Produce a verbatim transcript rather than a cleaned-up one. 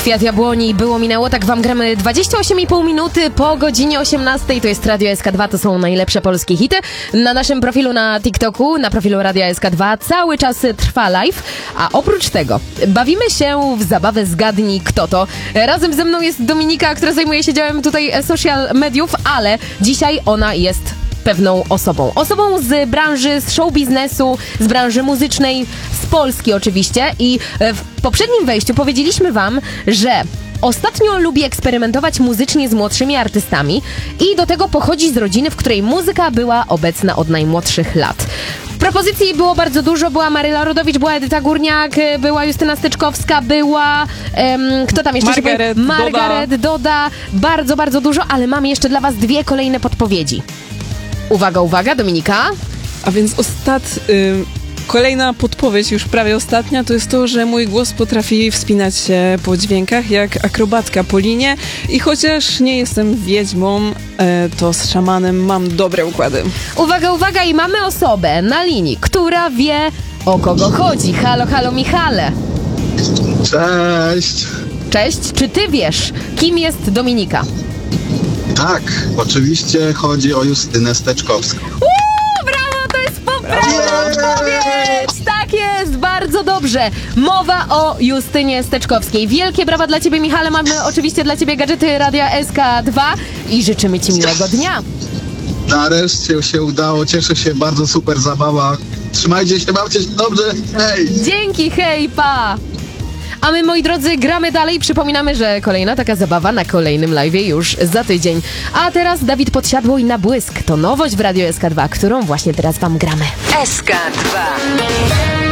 Kwiat Jabłoni było minęło, tak wam gramy dwadzieścia osiem i pół minuty po godzinie osiemnastej. To jest Radio S K dwa, to są najlepsze polskie hity. Na naszym profilu na TikToku, na profilu Radia S K dwa cały czas trwa live, a oprócz tego bawimy się w zabawę Zgadnij Kto To. Razem ze mną jest Dominika, która zajmuje się działem tutaj social mediów, ale dzisiaj ona jest pewną osobą. Osobą z branży, z show biznesu, z branży muzycznej, z Polski oczywiście. I w poprzednim wejściu powiedzieliśmy wam, że ostatnio lubi eksperymentować muzycznie z młodszymi artystami i do tego pochodzi z rodziny, w której muzyka była obecna od najmłodszych lat. Propozycji było bardzo dużo, była Maryla Rodowicz, była Edyta Górniak, była Justyna Steczkowska, była... Um, kto tam jeszcze? Margaret, się Margaret Doda. Doda. Bardzo, bardzo dużo, ale mamy jeszcze dla was dwie kolejne podpowiedzi. Uwaga, uwaga, Dominika. A więc ostat... Y- Kolejna podpowiedź, już prawie ostatnia, to jest to, że mój głos potrafi wspinać się po dźwiękach jak akrobatka po linie i chociaż nie jestem wiedźmą, to z szamanem mam dobre układy. Uwaga, uwaga, i mamy osobę na linii, która wie, o kogo chodzi. Halo, halo, Michale. Cześć. Cześć, czy ty wiesz, kim jest Dominika? Tak, oczywiście chodzi o Justynę Steczkowską. Uuu, brawo, to jest poprawna odpowiedź! Tak jest, bardzo dobrze. Mowa o Justynie Steczkowskiej. Wielkie brawa dla ciebie, Michale. Mamy oczywiście dla ciebie gadżety Radia S K dwa i życzymy ci miłego dnia. Nareszcie się udało, cieszę się, bardzo super zabawa. Trzymajcie się, bawcie się dobrze, hej! Dzięki, hej, pa! A my, moi drodzy, gramy dalej. Przypominamy, że kolejna taka zabawa na kolejnym live'ie już za tydzień. A teraz Dawid Podsiadło i Na Błysk. To nowość w Radio S K dwa, którą właśnie teraz wam gramy. S K dwa.